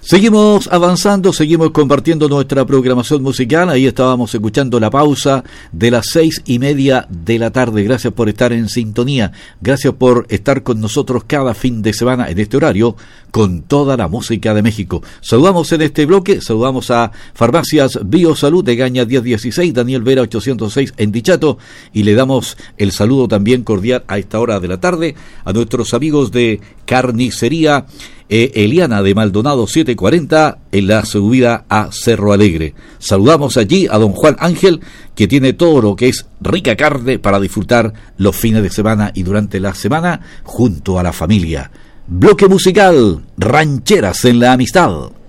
Seguimos avanzando, seguimos compartiendo nuestra programación musical. Ahí estábamos escuchando la pausa de las 6:30 de la tarde. Gracias por estar en sintonía. Gracias por estar con nosotros cada fin de semana en este horario con toda la música de México. Saludamos en este bloque, saludamos a Farmacias Biosalud de Gaña 1016, Daniel Vera 806 en Dichato, y le damos el saludo también cordial a esta hora de la tarde a nuestros amigos de Carnicería Eliana de Maldonado 740 en la subida a Cerro Alegre. Saludamos allí a don Juan Ángel, que tiene todo lo que es rica carne para disfrutar los fines de semana y durante la semana junto a la familia. Bloque musical, Rancheras en la Amistad.